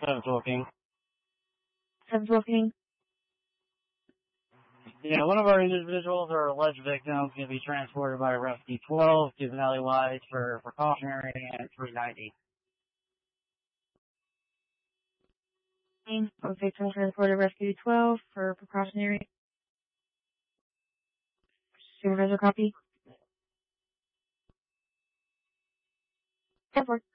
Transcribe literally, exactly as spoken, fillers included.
seventh booking. seventh booking. Yeah, one of our individuals or alleged victims can be transported by Rescue twelve to Valley Wise for precautionary and three ninety. Victim transported Rescue twelve for precautionary. Supervisor copy. ten four.